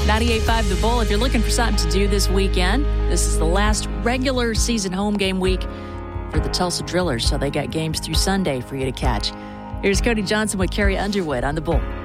98.5 The Bull. If you're looking for something to do this weekend, this is the last regular season home game week for the Tulsa Drillers, so they got games through Sunday for you to catch. Here's Cody Johnson with Carrie Underwood on The Bull.